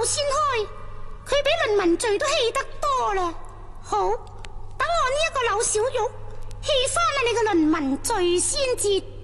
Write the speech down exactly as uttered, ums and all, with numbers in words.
先開，佢比倫文罪都氣得多啦。好，等我呢一個柳小玉氣翻啦你個倫文罪先至。